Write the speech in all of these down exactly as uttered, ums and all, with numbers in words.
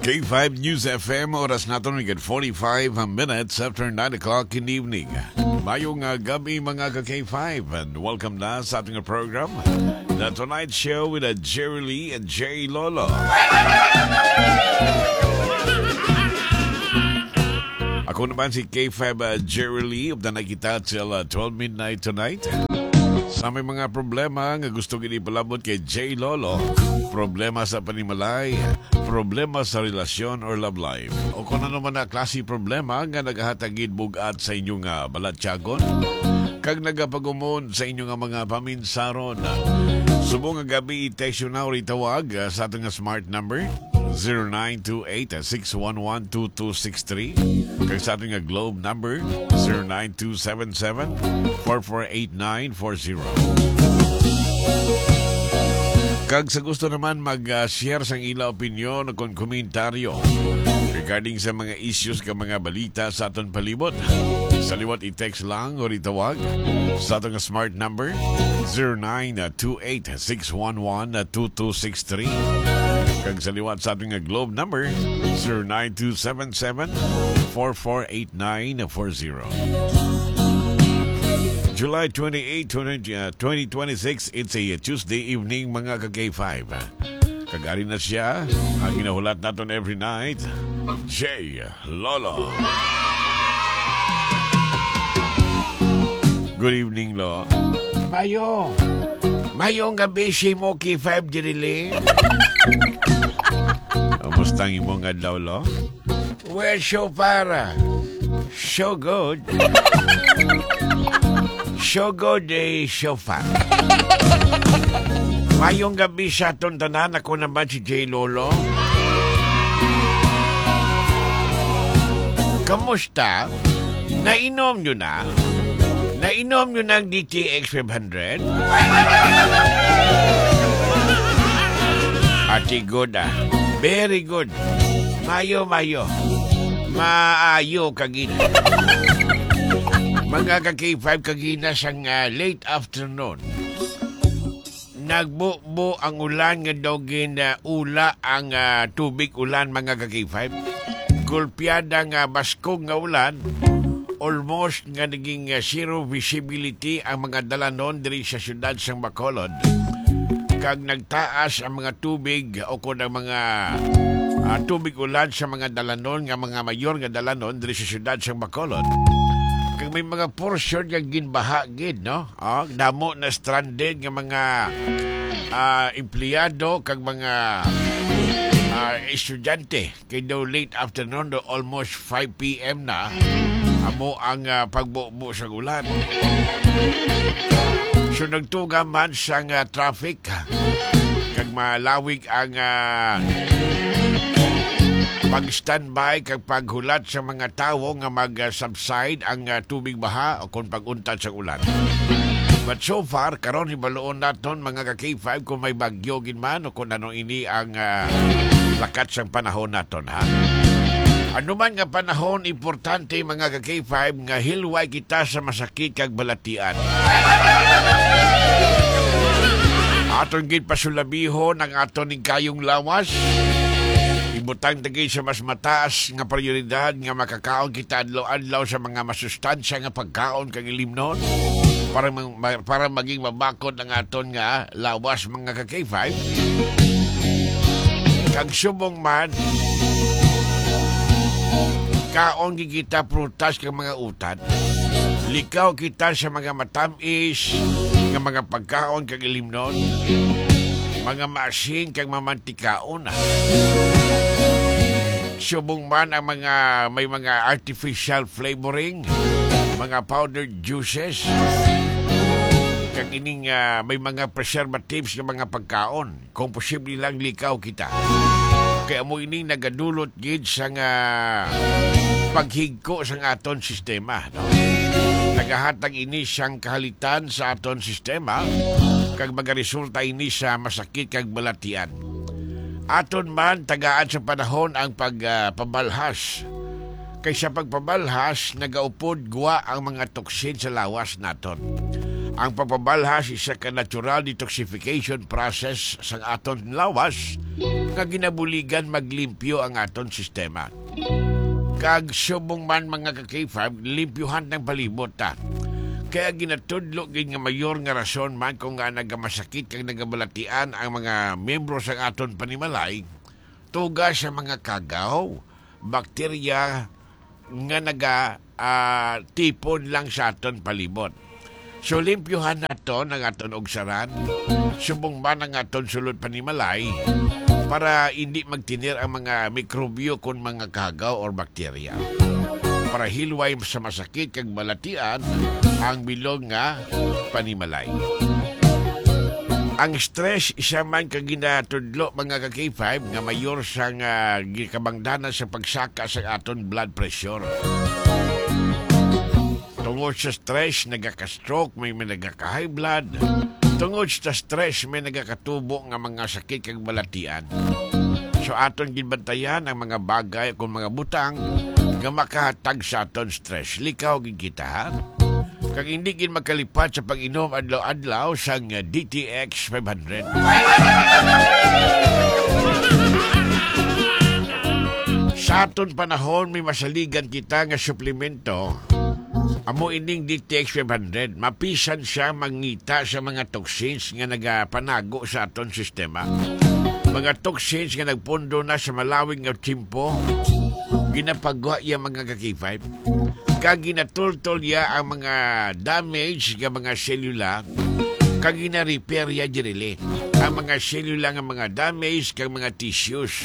K five News F M, oras natin higit forty-five minutes after nine o'clock in the evening. Mayong uh, gabi mga ka-K five, and welcome na sa ating program, The Tonight Show with uh, Jerry Lee and Jay Lolo. Ako naman si K five uh, Jerry Lee, upda na kita till uh, twelve midnight tonight. Sa may mga problema nga gusto gini palabot kay Jay Lolo, problema sa panimalay, problema sa relasyon or love life, o kung ano man na klase problema nga nagahatagid bugat sa inyong uh, balatyagon, kag nagapagumon sa inyong uh, mga paminsaron. Subong nga gabi, i-text yun na o itawag uh, sa ating uh, smart number zero nine two eight, six one one, two two six three, kag sa ating uh, globe number zero nine two seven seven, four four eight nine four zero. Kag sa gusto naman mag-share uh, sang ila opinyon o kung komentaryo regarding sa mga issues ka mga balita sa aton palibot, sa liwat i-text lang o itawag sa ating smart number zero nine two eight, six one one, two two six three, kag sa liwat sa ating globe number zero nine two seven seven, four four eight nine four zero. July twenty-eighth, twenty twenty-six, it's a Tuesday evening mga ka-K five. Kagari na siya, ang ginahulat natin every night, Jay Lolo. Good evening, Lo. Mayo. Mayong gabi si mo K five Jirili. Kamusta ang imong adlaw, Lo? Well, so para. So good. So good eh, so far. Mayong gabi sa atong tanan, ako naman si Jay Lolo. Kamusta? Nainom nyo na? Nainom nyo ng D T X five hundred? Ati good ah. Very good. Mayo, mayo. Maayo kagina. Mga ka-K five kagina sang uh, late afternoon. Nagbubo ang ulan nga dogin na uh, ula ang uh, tubig ulan mga ka-K five. Gulpiada nga baskog nga ulan. Almost nga naging uh, zero visibility ang mga dalanon diri sa syudad sang Bacolod. Kag nagtaas ang mga tubig o kung ang mga uh, tubig ulan sa mga dalanon nga mga mayor nga dalanon diri sa syudad sang Bacolod. Kag may mga portion nga ginbaha gid, no? Oh, damo na stranded nga mga uh, empleyado kag mga uh, estudyante. Kay daw late afternoon, do almost five p.m. na, amo ang uh, pagbubo sa ulan. So nagtuga man sa uh, traffic kag malawig ang uh, pag-standby kag paghulat sa mga tawo nga mag-subside ang uh, tubig baha o kung pag-untat sa ulan. But so far, karon hibaloon naton mga ka-K five kung may bagyo ginman o kung ano ini ang uh, lakat sang panahon naton, ha? Ano man nga panahon, importante mga ka-K five nga hilway kita sa masakit kag balatian. Aton gid pasulabihon ang aton ning kayong lawas. Ibutang tagay sa mas mataas nga prioridad nga makakaon kita adlaw-adlaw sa mga masustansya nga pagkaon kag ilimnon para mag, para maging mabakod ang aton nga lawas mga ka-K five. Kag subong man kaon kita prutas kag mga utat. Likaw kita sa mga matamis nga mga pagkaon kag ilimnon, mga maasin kag mamantikaon. Subong man ang mga may mga artificial flavoring, mga powdered juices, kag ining uh, may mga preservatives ng mga pagkaon. Kung posible lang likaw kita. Kaya mo ining nagadulot gid sa nga paghigko sa aton sistema, no? Nagahatag ini siyang kahalitan sa aton sistema kag magaresulta ini sa masakit kag balatian. Aton man tagaan sa panahon ang pagpabalhas. Uh, Kaysa pagpabalhas, nagaupod guwa ang mga toksin sa lawas naton. Ang pagpabalhas isa ka natural detoxification process sa aton lawas nga ginabuligan maglimpyo ang aton sistema. Kag subong man mga ka-K five, limpyuhan ng palibot ta. Kaya ginatudlo gid nga mayor nga rason man kung nga nagamasakit kag nagabalatian ang mga membro sa aton panimalay, tuga sa mga kagaw, bakterya nga naga uh, tipon lang sa aton palibot. So limpyuhan naton ang aton ogsaran, subong man ang aton sulod panimalay para hindi magtinir ang mga mikrobyo kon mga kagaw or bakterya. Para hilway sa masakit kag balatian ang bilog nga panimalay. Ang stress isa man kag ginatudlo mga ka-K five nga mayor sa nga gikabangdanan sa pagsaka sa aton blood pressure. Tungod sa stress, nagaka-stroke, may may nagaka-high blood. Tungod sa stress, may nagakatubo nga mga sakit kag balatian. So aton ginbantayan ang mga bagay kung mga butang nga makahatag sa aton stress. Likaw gid kita, ha? Kag hindi gid makalipat sa pag-inom adlaw-adlaw sang D T X five hundred. Sa aton panahon, may masaligan kita nga suplemento. Amo ining D T X five hundred, mapisan siya mangita sa mga toxins nga nagapanago sa aton sistema. Mga toxins nga nagpundo na sa malawing nga timpo, ginapagwa iya mga ka-K five. Kag ginatultol ya ang mga damage nga mga selula, kag gina-repair ya dirili ang mga selula nga mga damage kag mga tissues.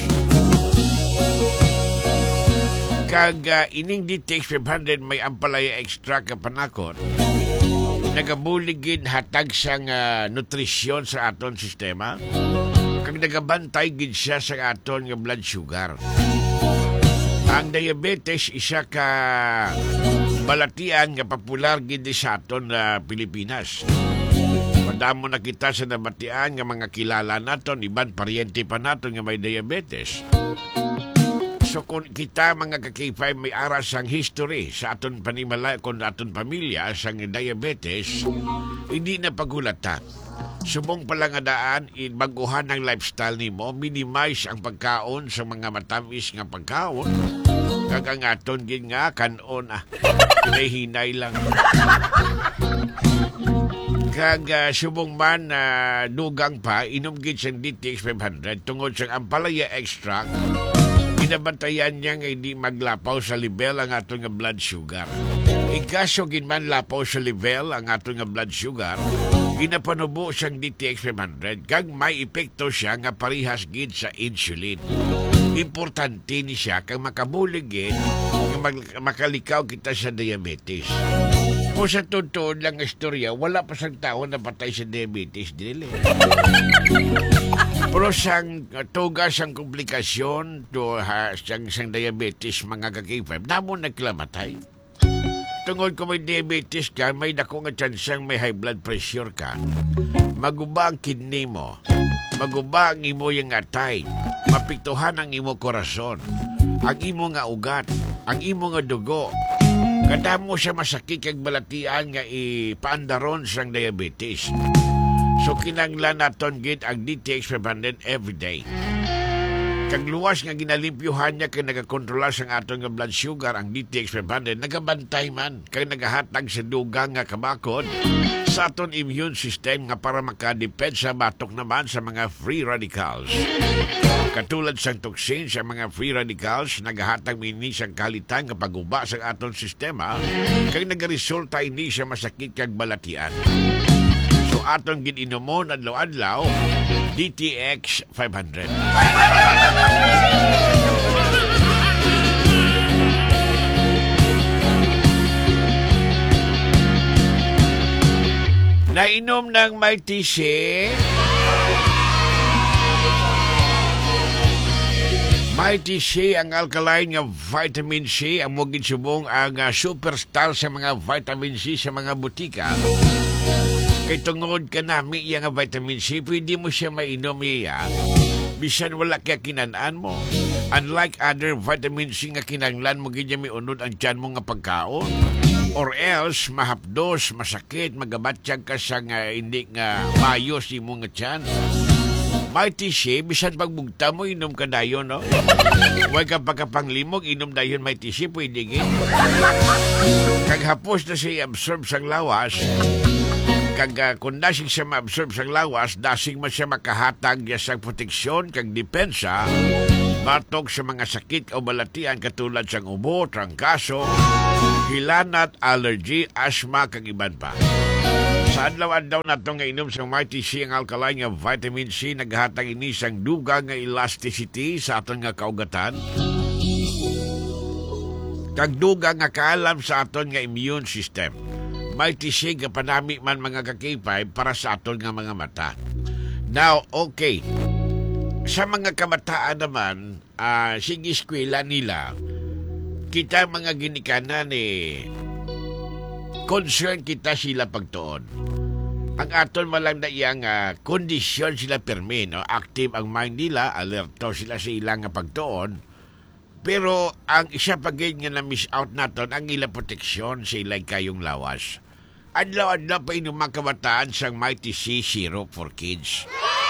Kag uh, ining D T X five hundred may ampalaya extract ka panakot, nagabuligid hatag sang uh, nutrisyon sa aton sistema, kag nagabantay gid siya sa aton nga blood sugar. Ang diabetes isa ka balatian nga popular gid sa aton uh, Pilipinas. Madamo na kita sa nabatian nga mga kilala naton, iban paryente pa naton nga may diabetes. So kung kita mga ka-K five may aras ang history sa aton panimala kung aton pamilya sang diabetes, hindi na pagulatan. Subong palangadaan, baguhan ang lifestyle nimo, minimize ang pagkaon sa mga matamis nga pagkaon. Kag ang aton gid nga kanon ah, hinay lang. Kag uh, subong man na uh, dugang pa, inom gid sa D T X five hundred tungod sa ampalaya extract. Binabantayan niya nga hindi maglapaw sa level ang aton nga blood sugar. Ikaso gid man lapaw sa level ang aton nga blood sugar, ginapanubo siyang D T X five hundred kag may epekto siya nga parihas gid sa insulin. Importante ni siya kag makabulig gid nga mag- makalikaw kita sa diabetes. Kung sa totoo lang istorya, wala pa sang tao na patay sa diabetes dili. Pero sang uh, tugas ang komplikasyon to ha, sang, sang diabetes mga ka-K five, namo nagklamatay. Tungod kung may diabetes ka, may dako nga tsansang may high blood pressure ka. Maguba ang kidney mo. Maguba ang imo yung atay. Mapiktuhan ang imo korason. Ang imo nga ugat. Ang imo nga dugo. Kada mo siya masakit kag balatian nga ipaandaron sang diabetes. So kinanglan naton gid ang D T X five hundred everyday. Kag luwas nga ginalimpyuhan niya kay nagakontrola sang aton nga blood sugar ang D T X five hundred, nagabantay man kay nagahatag sa dugang nga kabakod sa aton immune system nga para makadepensa batok naman sa mga free radicals. Katulad sang toxin sa mga free radicals, nagahatag mini sang kalitan nga paguba sa aton sistema kay nagaresulta ini sa masakit kag balatian. So aton gid inomon adlaw-adlaw D T X five hundred. Nainom ng Mighty Shea. Mighty Shea ang alkaline nga vitamin C, ang mugid subong ang uh, superstar sa mga vitamin C sa mga butika. Kay tungod ka nami iya nga vitamin C, pwede mo siya mainom iya. Bisan wala kaya kinanaan mo. Unlike other vitamin C nga kinanglan mo, ganyan may unod ang tiyan mo nga pagkaon. Or else, mahapdos, masakit, magabatyag ka sa nga hindi nga mayos imong nga tiyan. May tisi, bisan pagbugta mo, inom ka dayon, no? Huwag ka pagkapanglimog, inom dayon may tisi, pwede gin. Kaghapos na siya absorb sang lawas, kag uh, kung dasing siya ma-absorb sang lawas, dasing man siya makahatag niya sang proteksyon, kag depensa, batok sa mga sakit o balatian katulad sang ubo, trangkaso, hilanat, allergy, asthma, kag iban pa. Sa adlaw-adlaw na itong nga inom sa Mighty C ang alkaline nga vitamin C, naghatag ini sang duga nga elasticity sa aton nga kaugatan. Kag duga nga kaalam sa aton nga immune system. Mighty C nga panami man mga ka-K five para sa aton nga mga mata. Now, okay. Sa mga kabataan naman, uh, sige eskwela nila, kita mga ginikanan eh, concern kita sila pagtuon. Ang aton malang na iyang uh, kondisyon sila permi, no? Active ang mind nila, alerto sila sa ilang nga pagtuon. Pero ang isa pagay nga na-miss out naton ang ilang proteksyon sa ilang kayong lawas. Adlaw-adlaw pa inyong mga kabataan sang Mighty C Syrup for Kids.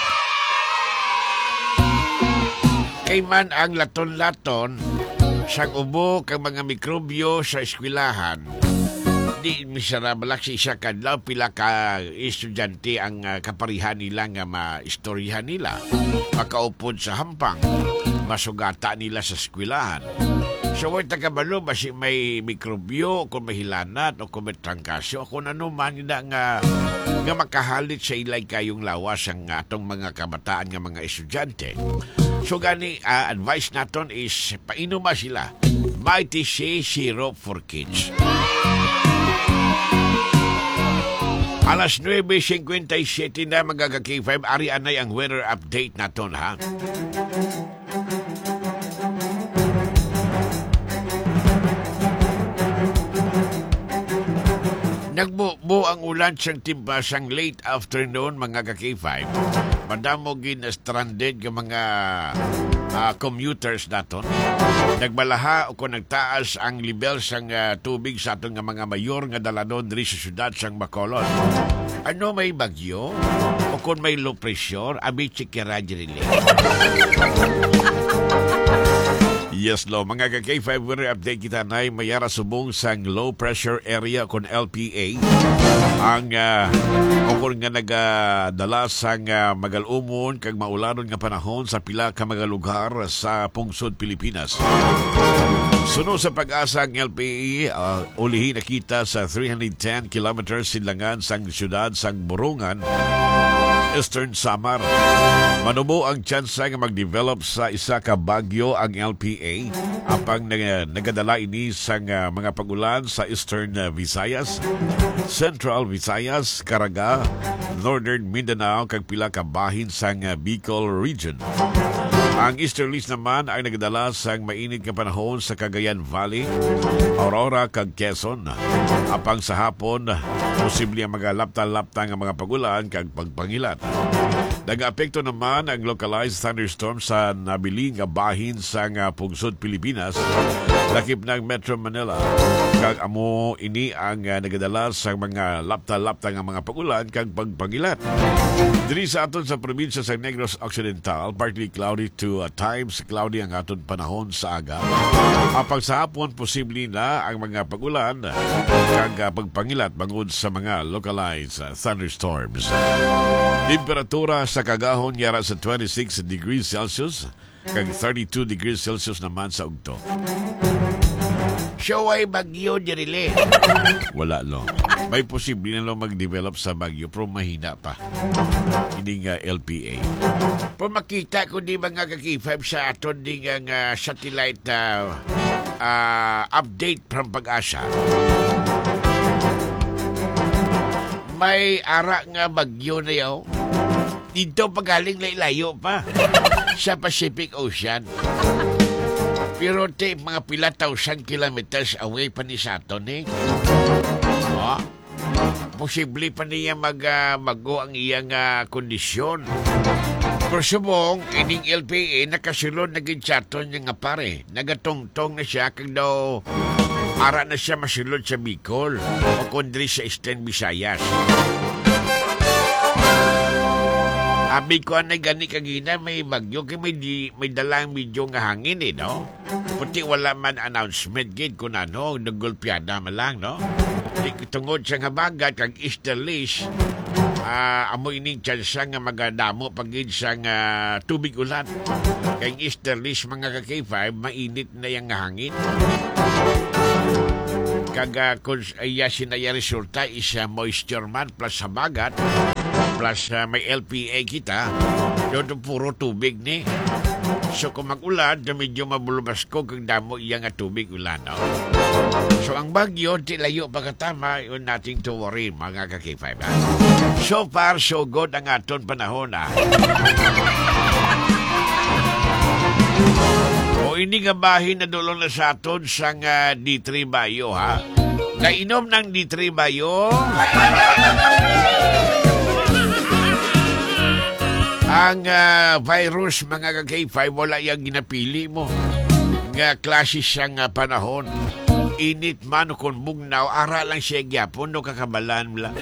Kay man ang laton-laton sang ubo kang mga mikrobyo sa eskwelahan, di miserable sa isa kadlaw pila ka estudyante ang uh, kaparihan nila nga maistoryahan nila, makaupod sa hampang, masugata nila sa eskwelahan. So, wait tagabalo, basi may mikrobyo, kung may hilanat, o kung may trangkasyo, kung ano man na nga, nga makahalit sa ilay kayong lawas ang atong mga kabataan nga mga estudyante. So, gani, uh, advice naton is, painuma sila. Mighty C Syrup for Kids. Alas nueve fifty-seven na magagaki five, ari anay ang weather update naton, ha? Nagbubo ang ulan siyang timba sang late afternoon mga ka-K five. Madamo gin stranded ng mga uh, commuters naton. Nagbalaha o kung nagtaas ang level sang uh, tubig sa aton nga mga mayor nga daladon diri sa syudad sang Bacolod. Ano may bagyo? O kung may low pressure, abi chikira diri. Yes, lo. Mga ka-K five weather update kita na mayara subong sang low pressure area kon L P A. Ang uh, okon nga nagadala sang uh, magalumon kag maulanon nga panahon sa pila ka mga lugar sa pungsod Pilipinas. Suno sa pag-asa ang L P A, uh, ulihi nakita sa three hundred ten kilometers silangan sang syudad sang Burungan, Eastern Samar. Manubo ang tsansa nga mag-develop sa isa ka bagyo ang L P A. Apang nag- nagadala ini sang uh, mga pagulan sa Eastern uh, Visayas, Central Visayas, Caraga, Northern Mindanao, kag pila ka bahin sang uh, Bicol region. Ang easterlies naman ay nagdala sang mainit nga panahon sa Cagayan Valley, Aurora, kag Quezon. Apang sa hapon, posible ang mga lapta-lapta nga mga pagulan kag pagpangilat. Nag-apekto naman ang localized thunderstorm sa nabiling nga bahin sa nga pungsod Pilipinas, lakip ng Metro Manila. Kag amo ini ang uh, nagadala sa mga lapta-lapta nga mga pagulan kag pagpangilat. Diri sa aton sa probinsya sa Negros Occidental, partly cloudy to at times cloudy ang aton panahon sa aga. Apang sa hapon, posible na ang mga pagulan kag uh, pagpangilat bangod sa mga localized uh, thunderstorms. Temperatura sa kagahon yara sa twenty-six degrees Celsius kag thirty-two degrees Celsius naman sa ugto. So ay bagyo dirile. Wala lo. May posible na lo mag-develop sa bagyo pero mahina pa. Hindi nga L P A. Pero makita ko di mga ka-K five sa aton di nga uh, satellite uh, uh, update from Pag-asa. May ara nga bagyo na yaw. Dito pagaling layo pa sa Pacific Ocean. Pero te, mga pila thousand kilometers away pa ni sa aton eh. Oh, posible pa niya mag, uh, mago ang iyang uh, kondisyon. Pero subong, ining L P A nakasulod naging sa aton niya nga pare. Nagatongtong na siya kag daw Ara na siya masulod sa Bicol o kundri sa Eastern Visayas. Abi ko na gani kagina may bagyo kay may, di, may dalang medyo nga hangin eh, no? Puti wala man announcement gid kung ano, nagulpiada man lang, no? Di tungod sa nga bagat kag easterlies, uh, amo ining tsansa nga magadamo pagid sa nga tubig ulan. Kay easterlies mga ka-K five, mainit na yang hangin. Kaga kung iya sinaya resulta isa moisture man plus sa bagat plus uh, may L P A kita doon puro tubig ni so kung mag-ulan medyo mabulubas ko kung damo iya nga tubig ulan, no? So ang bagyo di layo pagkatama yun nating to worry mga ka-K five, ha? So far so good ang aton panahon, ha? O ini nga bahin na dulong na sa aton sa uh, D three Bayo, ha? Nainom ng D three Bayo ang uh, virus mga ka-K five, wala yung ginapili mo nga klase siyang uh, panahon. Init man o kung bugnaw, ara lang siya gyapon no kakabalan lang.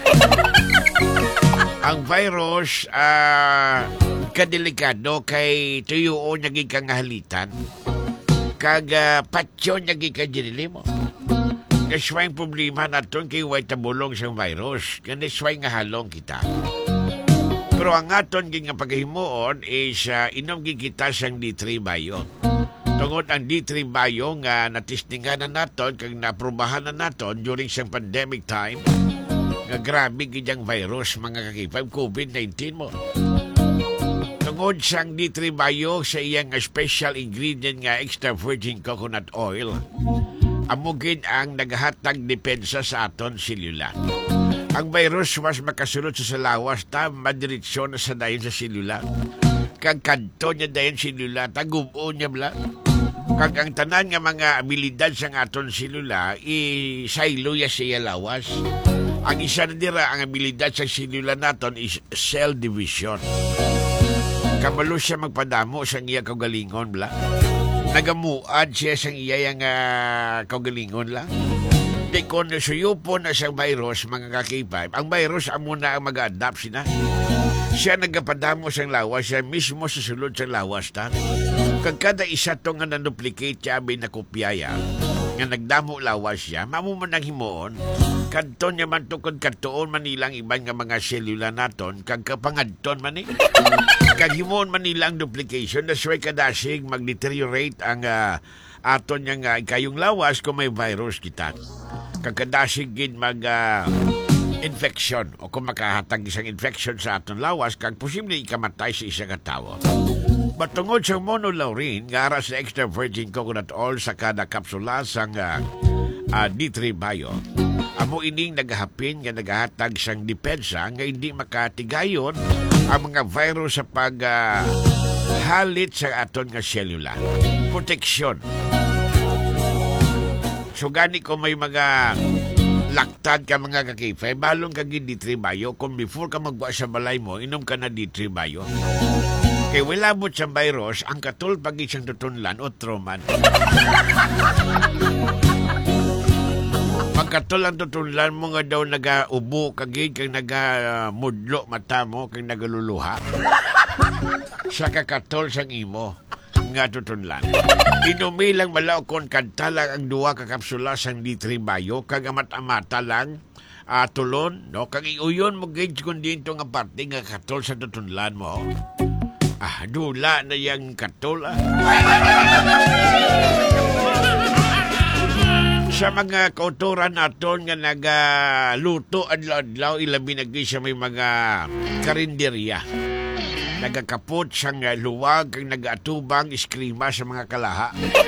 Ang virus uh, kadelikado kay tuyo naging kangahalitan kag uh, patyo naging kajinili mo. Kasway problema naton kay way tabulong siyang virus kanisway nga halong kita. Pero ang aton ging nga paghimuon is uh, inom ging kita siyang D three Bayo. Tungod ang D three Bayo nga natistingan na naton kag naprobahan na naton during siyang pandemic time nga grabe giyang virus mga ka-K five, COVID nineteen mo. Tungod siyang D three Bayo sa iyang special ingredient nga extra virgin coconut oil, amugin ang naghatag depensa sa aton selula. Ang virus mas makasulod sa salawas ta madiretsyon na sa dayon sa selula. Kag kanto niya dayon selula ta gubo niya bla. Kag ang tanan nga mga abilidad sa aton selula i-silo ya siya lawas. Ang isa na dira ang abilidad sa selula naton is cell division. Kabalo siya magpadamo sa iya kaugalingon bla. Nagamuad siya sa iya yang uh, kaugalingon la. Di kung suyupo na siyang virus, mga ka-K five, ang virus amo na ang mag-adapt sina. Siya nagapadamo siyang lawas, siya mismo susulod sa lawas ta. Kag kada isa to nga na-duplicate siya, abay na kopyaya, nga nagdamo lawas siya, mamu man ang himuon, kadton niya man tukod kadtoon man nilang iban nga mga selula naton, kag kapangadton man eh. Kag himuon man nilang duplication, na suway kadasig mag-deteriorate ang uh, aton niya nga kayong lawas kung may virus kita. Kagkadasig gid mag uh, infection o kung makahatag isang infection sa aton lawas kag posible ikamatay sa isang katawo. Batungod sa monolaurin nga ara sa extra virgin coconut oil sa kada kapsula sang uh, uh, D three Bayo, amo ining naghapin nga nagahatag sang depensa nga hindi makatigayon ang mga virus sa pag uh, halit sa aton nga selula. Proteksyon. So gani ko may mga laktad ka mga ka-K five, balong ka D three Bayo, kung before ka magwa sa balay mo, inom ka na D three Bayo. Kaya wala mo sa virus, ang katul pag isang tutunlan o troman. Pagkatul ang tutunlan mo nga daw nag-ubo kagid, kag nag-mudlo mata mo, kag nagaluluha. Sa kakatul sang imo nga tutunlan. Inumi lang malaw kon kanta lang ang duwa ka kapsula sang D three Bayo kag amat-amata lang uh, tulon, no? Kag iuyon mo gid kun dito nga parte nga katol sa tutunlan mo. Ah, dula na yang katol ah. Sa mga kauturan naton nga nagaluto adlaw-adlaw ilabi na gid sa may mga karinderya. Nagakapot sang uh, luwag kang nag-atubang iskrima sa mga kalaha.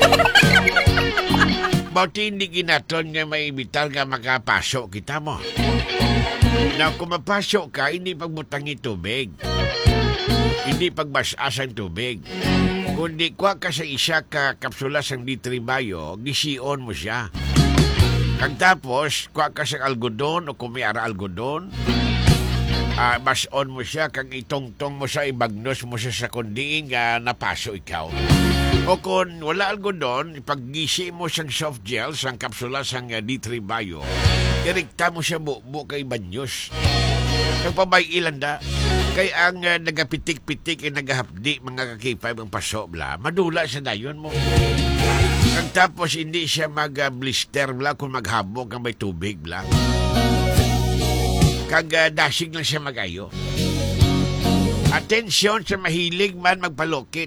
Bauti hindi ginaton nga may ibitar nga makapasok kita mo. Na kung mapasok ka, hindi pagbutangi tubig. Hindi pagbasasan tubig. Kundi kwa ka sa isa ka kapsula sang D three Bayo, gisiyon mo siya. Kag tapos, kwa ka sa algodon o kung may ara algodon, Uh, bason mo siya, kag itongtong mo sa ibagnos mo siya sa kundiin nga napaso ikaw. O kung wala algodon, ipag-gisi mo siyang soft gel, sang kapsula, sang uh, D three Bio, direkta mo siya buo kay banyos. Nagpabay ilan da. Kay ang uh, nagapitik-pitik ay nagahapdi mga ka-K five ang paso bla, madula sa dayon mo. Ang tapos hindi siya mag-blister bla kung maghabog ang may tubig bla. Kag uh, dasig lang siya mag-ayo. Atensyon sa mahilig man magpalokit.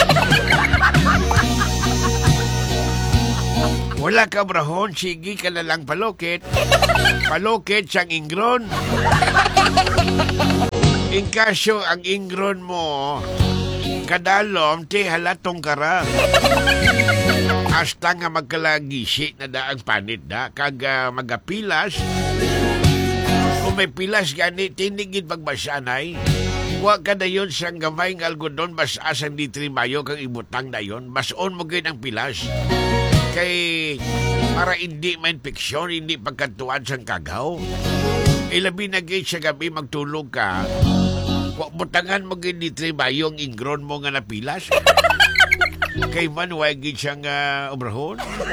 Wala ka brahon, sige ka na lang palokit. Palokit siyang ingron. In kaso ang ingron mo, kadalom, ti halatong kara. Hasta nga magkalagisi na da ang panit da, kag uh, magapilas. Kung may pilas gani, tinigid pagbasanay. Huwag ka na yun sa gamay ng algodon, mas asang D three Bio kang ibutang na yun. Mas on mo gawin ang pilas. Kay para hindi ma-infeksyon, hindi pagkantuan sa kagaw. Ilabi na gay sa gabi magtulog ka, butangan mo gawin D three Bio ang ingron mo nga napilas. Kay man, huwag gawin siyang uh, obrahon.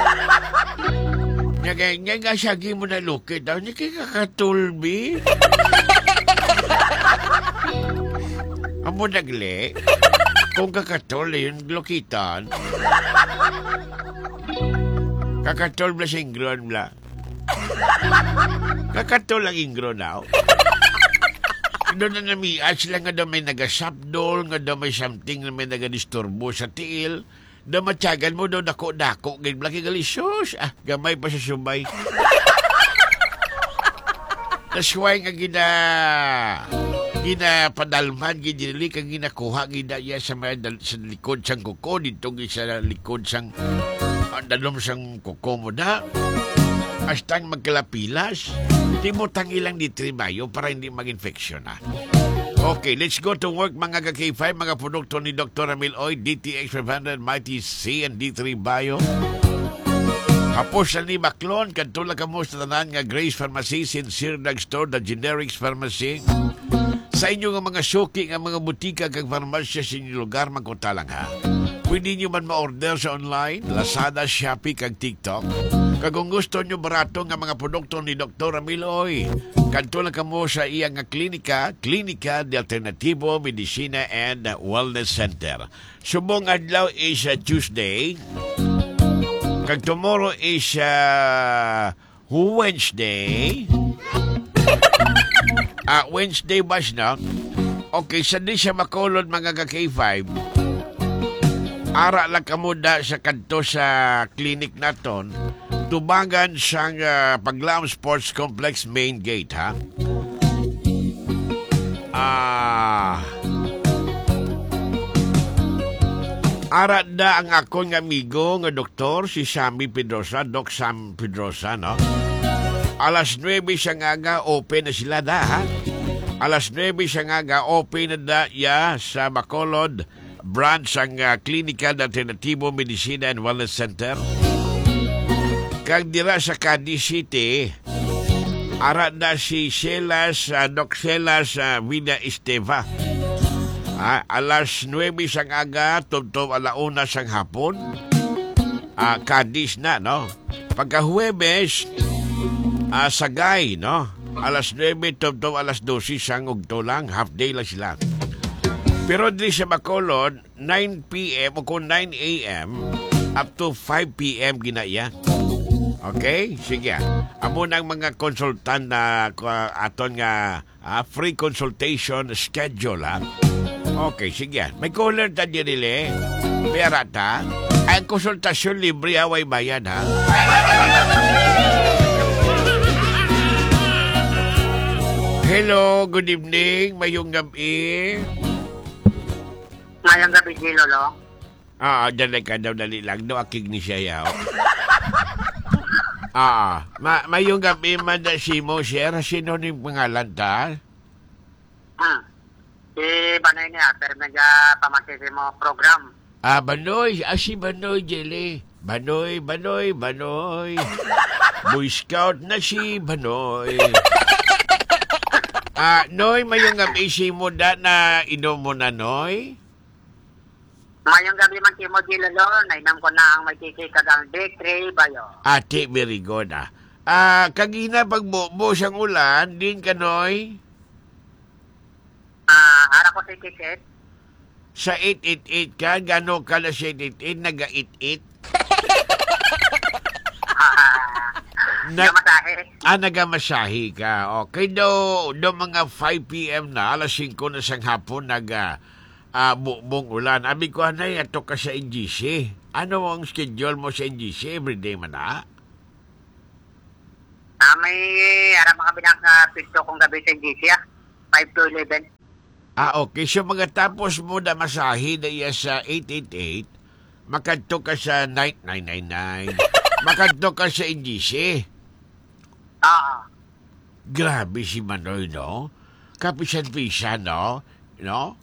Nga nga nga siyagi mo na lukit daw, hindi kay kakatulbi. Amo nagle, kung kakatol yun, lukitan. Kakatol bla sa ingron bla. Kakatol ang ingron daw. Doon na namias sila nga daw may nagasapdol, nga daw may something na may nagadisturbo sa tiil. Daw matyagan mo daw dako-dako. Ngayon bla kigalisos. Ah, gamay pa sa subay. Nasway nga gina... ginapadalman, ginili, kang ginakuha, ginaya sa, sa likod sang kuko, dito sa likod sang uh, dalom sang kuko mo na. Hastang magkalapilas, di mo tangilang D three Bio para hindi mag-infeksyon na. Okay, let's go to work mga ka-K five, mga produkto ni Doctor Ramil Oy, D T X five hundred, Mighty C, and D three Bio. Hapos na ni Baklon, kantula ka mo sa tanan nga Grace Pharmacy, Sincere Drugstore, The Generics Pharmacy. Sa inyo nga mga suki nga mga butika kag farmasya sa inyong lugar, magkunta lang ha. Pwede nyo man ma-order sa online, Lazada, Shopee kag TikTok. Kag kung gusto nyo barato nga mga produkto ni Doctor Ramil Oy, kanto lang kamo sa iyang nga klinika, Klinika de Alternativo Medicina and Wellness Center. Subong adlaw is uh, Tuesday, kag tomorrow is uh, Wednesday. Ah, uh, Wednesday ba na? Okay, sa di siya makulod mga ka-K five. Ara lang kamuda sa kanto sa clinic naton. Tubangan sang uh, Paglaom Sports Complex main gate, ha? Ah... Ara da ang akong amigo nga doktor, si Sammy Pedrosa, Doc Sam Pedrosa, no? Alas nuwebe siya nga nga, open na sila da, ha? Alas nuwebe siya nga nga, open na da ya sa Bacolod branch ang uh, Klinika de Alternativo Medicina and Wellness Center. Kag dira sa Cadiz City, ara na si Shelas, uh, Doc Shelas uh, Vida Esteva. Ah, alas nuwebe sang aga, tubtob alauna sang hapon. Ah, Cadiz na, no? Pagka Huwebes, ah, Sagay, no? Alas nuwebe, tubtob alas dose sang ugto lang, half day lang sila. Pero di sa Bacolod, nine p.m. o kung nine a.m. up to five p.m. ginaya. Okay? Sige. Amo ng mga konsultan na uh, aton nga uh, free consultation schedule, ha? Okay, sige. May caller ta dinili. Pera ta. Ang konsultasyon libre, away bayan, ha? Hello, good evening. Mayong gabi. Ngayong gabi, J. Lolo. Ah, dali ka daw, dali lang. No, akig ni siya yaw. Ah, ma mayong gabi man da si mo, sir. Sino ni pangalan ta? Hmm. Si Banoy niya, sir, medya pamatisi mo program. Ah, Banoy. Ah, si Banoy, Jelly. Banoy, Banoy, Banoy. Boy Scout na si Banoy. Ah, Noy, mayong gabi si mo da na inom mo na, Noy? Mayong gabi man Timo Gilolo, nainam ko na ang may kikikagang victory bayo. Ate, very good ah. Ah, kagina pagbubo siyang ulan, din kanoy, Ah, ara ko si Kikit. sa eight eight eight ka, gano ka na sa eight eight eight, naga-eight eight? Ah, Na, yung masahe. ah, nagamasahe ka. Okay, do, do mga five p.m. na, alas singko na sang hapon, naga, ah, bubong ulan. Abi ko, anay, ato ka sa N G C. Ano ang schedule mo sa N G C? Everyday man na? Ah, may ara mga binang sa pito kong gabi sa G C, ah. five to eleven. Ah, okay. So, mga tapos mo na masahe na iya sa eight eight eight, makadto ka sa nine nine nine nine. Makadto ka sa N G C. Oo. Grabe si Manoy, no? Kapisan-pisan, no? No?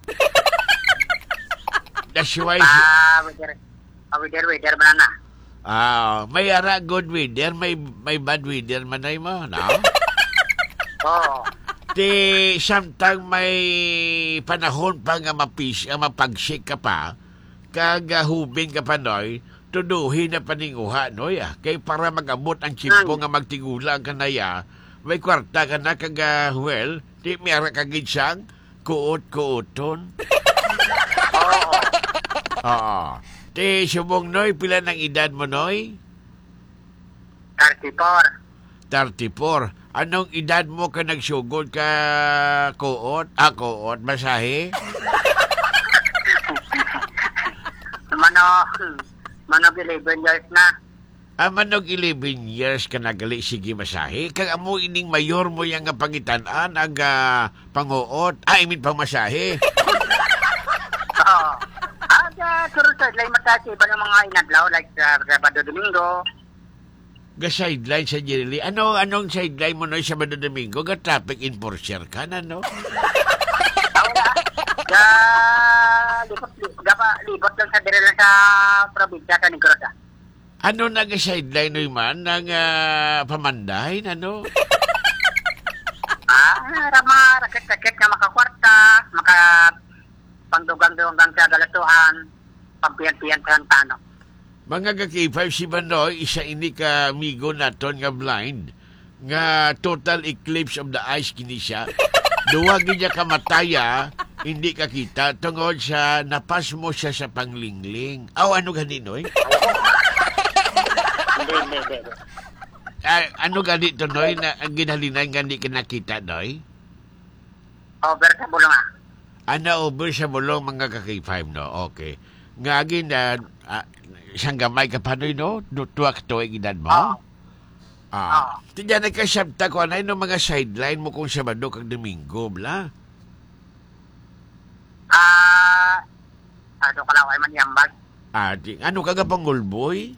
That's why... Ah, weather. Ah, weather, weather man na. Ah, may ara good weather, may may bad weather Manoy mo, no? Oo. Di samtang may panahon pa nga mapis, nga mapagsik ka pa, kagahubing ka pa, Noy, tuduhin na paninguha, Noy, ah. Kay para magabot ang chimpo nga magtigulang ka na ya, may kwarta ka na kaga, well, di miyara kagid siyang kuot-kuoton. Oo. Oo. Di subong, Noy, pila ng edad mo, Noy? thirty-four. thirty-four. Anong edad mo ka nagsugod ka kuot? Ah, kuot, masahe? Mano, mano eleven years na. Ah, manog eleven years ka nagali, sige masahe. Kag amo ining mayor mo yang nga pangitan-an, ang uh, panguot. Ah, I mean, pangmasahe. Oo. Ah, sa surusod, like matasi, iba ng mga inadlaw, like sa Sabado Domingo. Ga sideline sa Jirili. Ano, anong sideline mo na sa Sabado Domingo? Ga traffic enforcer ka na, no? Ah, wala. Ga, libot, libot, ga pa, libot lang sa dire lang sa probinsya sa Negros, ah. Ano na ga sideline no man? Nang uh, pamanday, ano? Ah, rama, rakit-rakit nga makakwarta, maka pangdugang-dugang sa galatuhan, pampiyan-piyan sa tano. Mga ka-K five si Manoy, isa ini ka amigo naton nga blind, nga total eclipse of the eyes kini siya. Duwag niya kamataya, hindi ka kita, tungod sa napas mo siya sa panglingling. Aw, ano gani, Noy? Hindi, hindi, hindi. Ah, ano gani to, Noy, na ang ginhalinan gani ka nakita, Noy? Over sa bulong, ah. Ano over sa bulong mga ka-K five, no? Okay. Nga agin na, uh, isang gamay ka pa, Noy, no? Tuwak to ang edad mo? Oo. Ah. Tiyan nagkasabta ko, ano yung mga sideline mo kung Sabado kag Domingo, bla? Ah, ano ka lang, ay maniyambag. Ah, di, ano kaga pangulboy?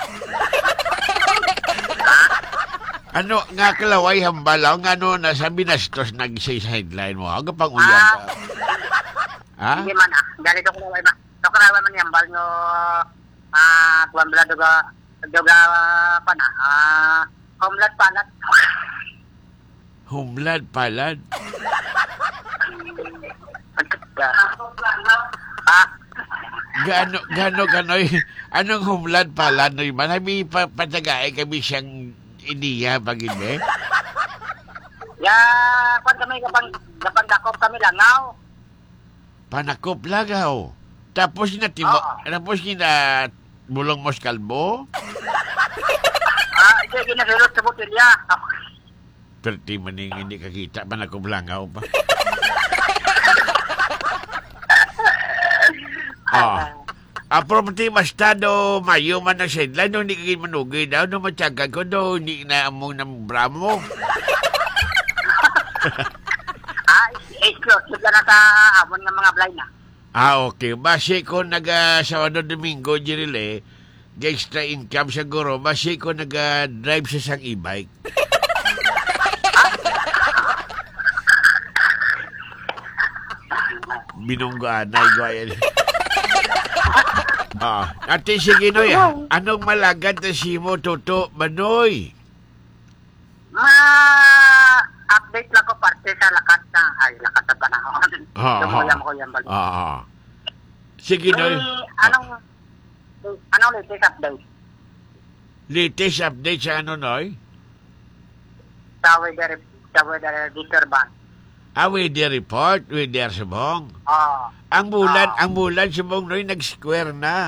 Ano nga kalaway hambalaw nga no nasa binastos nag-say sideline mo. Aga pang uyan ka. Ha? Hindi man, ah. Ganito ko lang, ma. Ito ka lang maniyambag no, ah, kuwan bala duga, duga pa na, ah, homeland palat. Humlad palad. Ah, Gaano gaano kanoy anong humlad palad no man habi pa patagay kami siyang iniya pagin ya, kwan kami kapag, kapag dakop kami langaw. Panakop lagaw. Tapos na timo, Oo. tapos na bulong mos kalbo. Ah, ito yung ginasulot sa botelya. Perti maning hindi kakita panakop langaw pa. Ah. Ah, property mastado mayo man ang sideline no hindi kagin manugay daw no matyaga ko do hindi na among ng bramo. Ah, exclusive ka na sa amon ng mga blind na. Ah, okay. Base ko naga Sabado Domingo jirile, extra income siguro. Base ko naga drive sa sang e-bike. Binunggaan na igwayan. Ah, ate sige Noy, ah. Anong malagad na si mo toto Manoy? Ma-update lang ko parte sa lakas na, ay, lakas na panahon. Ah, Tumuyam ko yan balik. Ah. Sige, Eh, Noy. anong, anong latest update Latest update sa ano, Noy? sa weather, sa weather disturbance? Ah, weather report, weather subong. Oo. Ang bulan, Ah. ang bulan subong, Noy, nag-square na.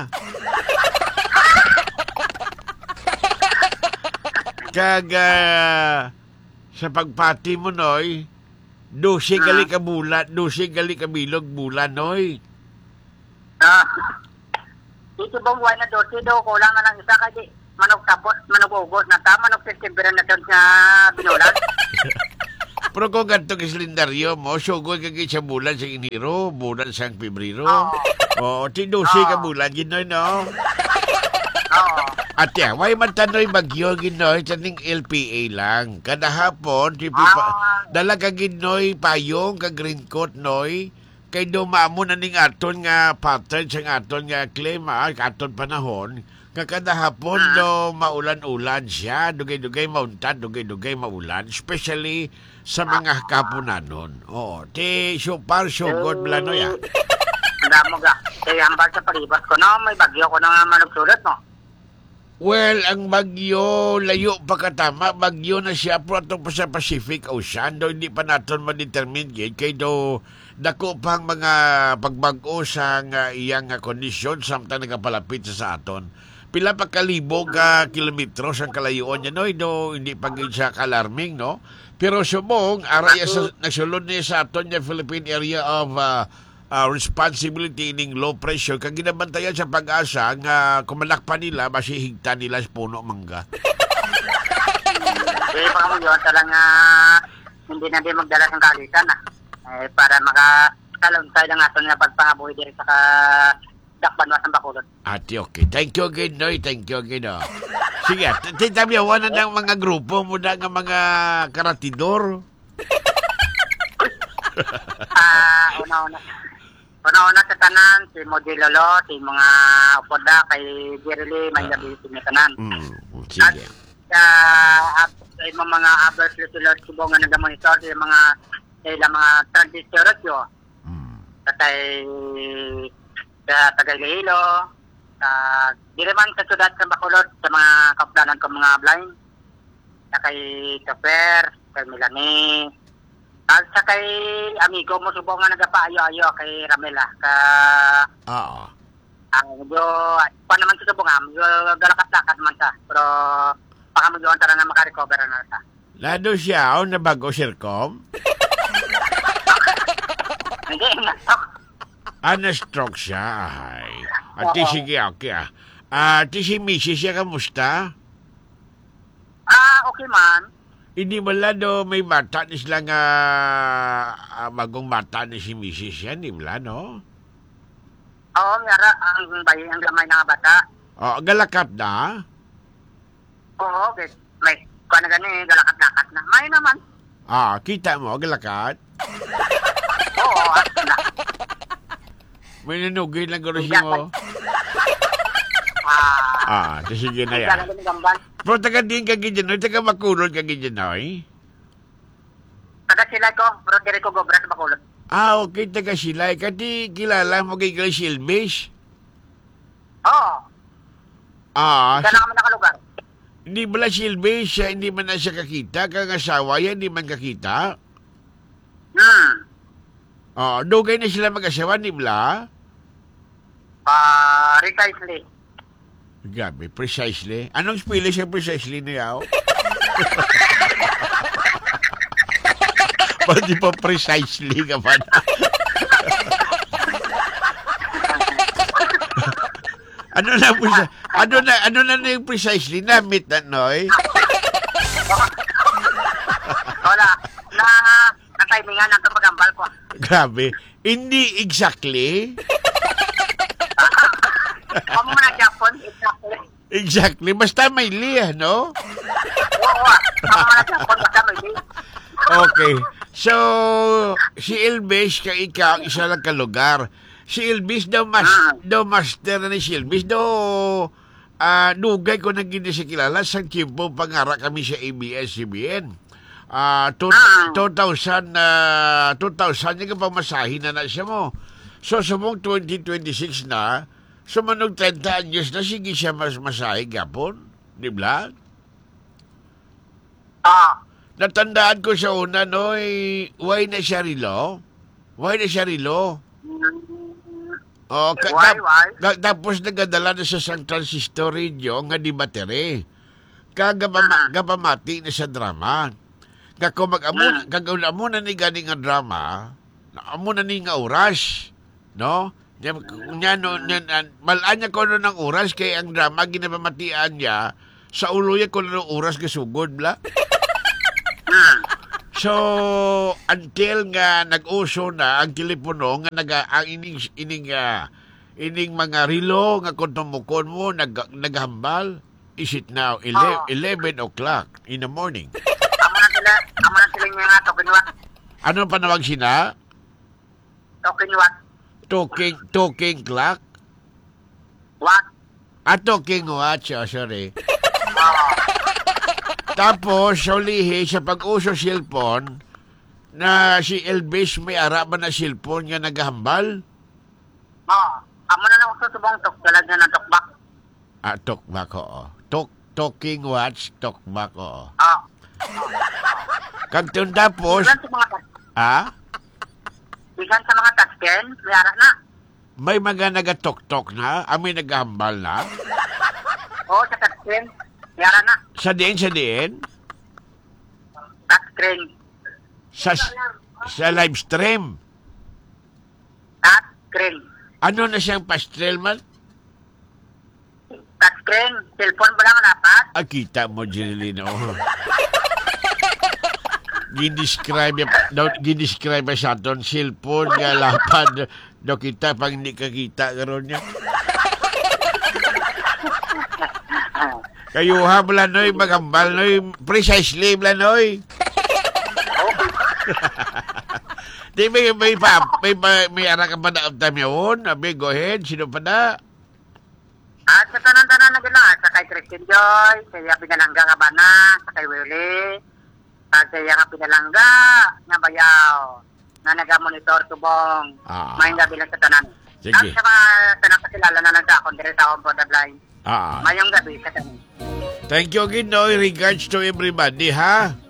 Kag, ah, sa pagpati mo, Noy, dosi gali ka bulan, dosi gali ka bilog bulan, Noy. Ah. Ito bang buwan na dosi do, kulang na lang isa kasi manok tapos, manok ugos na ta, manok September na doon sa binulan. Pero kung ganito kalendaryo mo, sugod ka sa bulan sa Enero, bulan sa Pebrero. Oo. Oo, ti dosi ka Oo. bulan, ginoy, no? Oo. At yan, way man tanoy bagyo, ginoy, taning L P A lang. Kada hapon, ti pipa, Ah. dala ka ginoy, payong, ka green coat, noy, kay dumamo na ning aton nga pattern sa aton nga klima, aton panahon, kakada hapon do maulan-ulan siya, dugay-dugay mauntan, dugay-dugay maulan, especially sa mga kapunanon. Oo, ti so far so good blano ya. Damo ga. Kaya hambal sa palibas ko, no? May bagyo ko na nga manugsulat, no? Well, ang bagyo, layo pa katama, bagyo na siya pero ato pa sa Pacific Ocean, do hindi pa naton ma-determine yun, kay do dako pang mga pagbago sa nga iyang nga kondisyon samtang nagapalapit sa sa aton. Pila pa kalibog ka kilometros ang kalayuan niya, no? Do hindi pa gid siya kalarming, no? Pero subong, araya sa nagsulod niya sa aton nga Philippine Area of uh, uh, Responsibility ning low pressure, kag ginabantayan sa pag-asa nga kumalakpan nila, masihigta nila sa puno mangga. Eh, baka mo yun, talang uh, hindi na din magdala ng kalitan, ah. Eh, para makakalonsay lang ato na pagpangabuhi din sa dakban was ng bakulot. Ati, okay. Thank you again, Noy. Thank you again, oh. Sige, titabiawan na ng mga grupo mo na nga mga karatidor. Ah, una-una. Una-una sa tanan, si Modi Lolo, si mga upoda, kay Jerry Lee, may gabi si tanan. Mm, At sige. uh, at sa ibang mga others, Lord Subo nga nag-monitor sa mga sa ilang mga transistorot yun. Mm. Katay sa Tagaylo, sa di naman sa syudad sa Bacolod, sa mga kaplanan ko mga blind, sa kay Kaper, kay Milani, at sa kay amigo mo subo nga nagapaayo-ayo kay Ramela, ka Oo. ang medyo, pa naman sa subo nga, medyo galakat-lakat man sa, pero baka medyo antara na makarecover na sa. Lado siya, o na bago sirkom? Hindi, nasok. Ah, na-stroke siya. Ay. Ati, Oo. sige, okay ah. Ah, ati si Missus siya, kamusta? Ah, okay man. Hindi mo lado may bata ni sila nga ah, bagong bata ni si Missus siya, hindi mo no? Oo, miyara, ang bayi, ang gamay na nga bata. Oh, galakat na? Oo, okay. May, kung na gani, galakat-lakat na. May naman. Ah, kita mo, galakat? Oo, at na. May nanugay lang ko Hindi mo. Ah, Ah, di sige na hindi yan. ka lang gamban. Pero taga din ka gidyan, taga makulod ka gidyan, oy. Taga sila ko, pero diri ko gobra sa Bacolod. Ah, okay, taga sila. Kati kilala mo kay Kay Silvish? Oo, Ah, hindi na kami nakalugar. hindi bala Silvish, siya, hindi man na siya kakita. Kang asawa yan, hindi man kakita. Hmm. Oh, dugay na sila mag-asawa, hindi bala? Ah, precisely. Gabi, precisely. Anong spelling siya precisely niya? Ba't di pa precisely ka ba? ano na po siya? Ano na, ano na na yung precisely na meet na, Noy? Wala. Na, na-timingan ang kapagambal ko. Grabe. Hindi exactly. Kung mo na Japon, exactly. Exactly. Basta may liya, no? Oo, ah. Kung mo na Japon, basta may di. Okay. So, si Elvis kay ikaw, isa lang ka lugar. Si Elvis daw mas, daw master na ni si Elvis daw ah dugay ko nang gindi si kilala sa tiempo pangara kami sa A B S C B N. Ah, two thousand, uh, two thousand yung pamasahin na na siya mo. So, sumong twenty twenty-six na, sumanog thirty anyos na, sige siya mas masahig gapon. Di ba? Oo. Natandaan ko sa una, no, eh, why na siya rilo? Why na siya rilo? Oh, ka- Why, tap- why? ka- tapos nagadala na sa San Transistor Radio nga di batere. Kaga Ah. gapamati na sa drama. Kako mag-amuna, kag amuna ni gani nga drama, amuna ni nga oras, no? Nya nya no nya, malaan niya ko no ng oras kay ang drama ginapamatian niya sa uloy ko no ng oras gasugod bla. Hmm. So, until nga nag-uso na ang telepono nga naga ang ining ining ah, ining mga relo nga kung tumukon mo nag naghambal, is it now Oh. eleven o'clock in the morning? Amo na sila, amo na sila nga token what? Ano panawag sina? Token what? Talking talking clock? What? Ah, talking watch, oh, sorry. Oo. Tapos, sa ulihi, sa pag-uso cellphone, na si Elvis may ara ba na cellphone nga naghambal? Oo. Amo na nang susubong tok, dalag na ng tokbak. Ah, talkback, oo. Talk, talking watch, talkback, oo. Oo. Kantun tapos, Bisan sa mga tas- ah, bisan sa mga tasken, may ara na. may mga nagatok-tok na, amoy naghambal na. Oo, sa tasken, may ara na. Sa diin, sa diin, Touchscreen. sa, sa live stream. Touchscreen. Ano na siyang pastel man? Touchscreen. Cellphone ba lang dapat? Ah, kita mo, Jerilino. Gindescribe daw gindescribe sa aton cellphone nga lapad do kita pag hindi ka kita karon niya. Kayo ha blanoy magambal noy precisely blanoy. Di may may pa may may, may ara ka pa na time yun. Abi, go ahead. Sino pa na? At sa tanan-tanan na gila, sa kay Christian Joy, sa iya pinalangga nga ba na, sa kay Willie, at sa iya nga pinalangga nga bayaw, na naga-monitor tubong, Ah. may gabi lang sa tanan. Sige. At sa mga tanang kakilala na lang sa akong dire sa akong product line, Ah. mayong gabi sa tanan. Thank you again, no. Regards to everybody, ha?